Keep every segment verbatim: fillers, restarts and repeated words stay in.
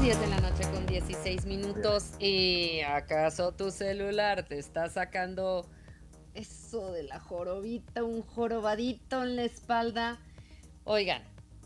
diez de la noche con dieciséis minutos. ¿Y acaso tu celular te está sacando eso de la jorobita, un jorobadito en la espalda? Oigan,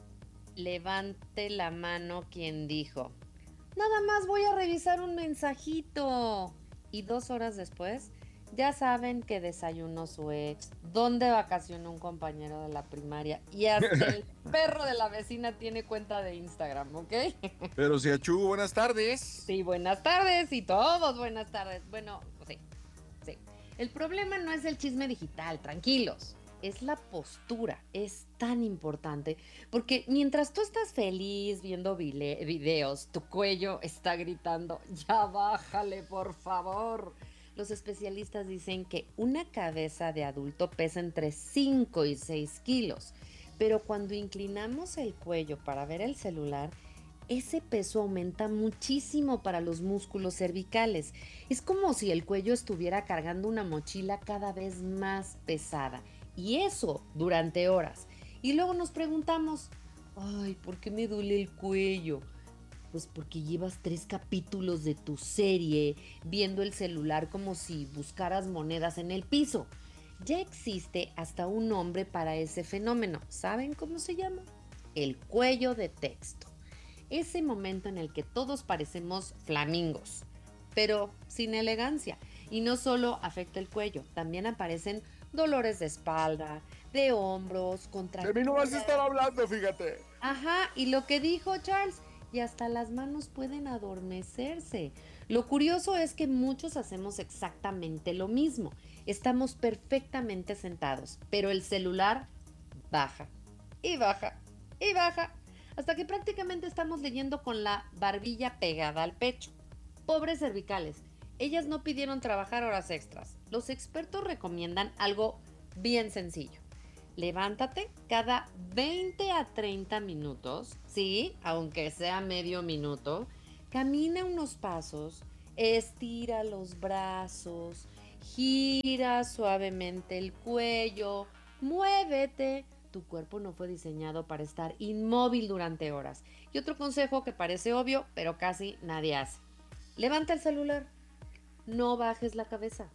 levante la mano quien dijo, nada más voy a revisar un mensajito. Y dos horas después, ya saben que desayunó su ex, dónde vacacionó un compañero de la primaria y hasta el perro de la vecina tiene cuenta de Instagram, ¿ok? Pero si Achú, buenas tardes. Sí, buenas tardes y todos buenas tardes. Bueno, sí, sí. El problema no es el chisme digital, tranquilos. Es la postura, es tan importante, porque mientras tú estás feliz viendo vile- videos, tu cuello está gritando, ya bájale, por favor. Los especialistas dicen que una cabeza de adulto pesa entre cinco y seis kilos, pero cuando inclinamos el cuello para ver el celular, ese peso aumenta muchísimo para los músculos cervicales. Es como si el cuello estuviera cargando una mochila cada vez más pesada. Y eso durante horas. Y luego nos preguntamos, ay, ¿por qué me duele el cuello? Pues porque llevas tres capítulos de tu serie viendo el celular como si buscaras monedas en el piso. Ya existe hasta un nombre para ese fenómeno. ¿Saben cómo se llama? El cuello de texto. Ese momento en el que todos parecemos flamingos, pero sin elegancia. Y no solo afecta el cuello, también aparecen dolores de espalda, de hombros, De mí no vas a estar contracturas. hablando, fíjate. Ajá, y lo que dijo Charles, y hasta las manos pueden adormecerse. Lo curioso es que muchos hacemos exactamente lo mismo. Estamos perfectamente sentados, pero el celular baja y baja y baja hasta que prácticamente estamos leyendo con la barbilla pegada al pecho. Pobres cervicales, ellas no pidieron trabajar horas extras. Los expertos recomiendan algo bien sencillo. Levántate cada veinte a treinta minutos, sí, aunque sea medio minuto. Camina unos pasos, estira los brazos, gira suavemente el cuello, muévete. Tu cuerpo no fue diseñado para estar inmóvil durante horas. Y otro consejo que parece obvio, pero casi nadie hace. Levanta el celular, no bajes la cabeza.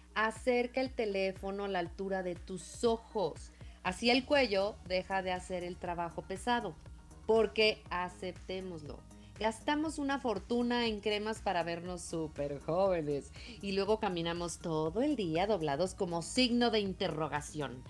Acerca el teléfono a la altura de tus ojos. Así el cuello deja de hacer el trabajo pesado. Porque aceptémoslo. Gastamos una fortuna en cremas para vernos súper jóvenes y luego caminamos todo el día doblados como signo de interrogación.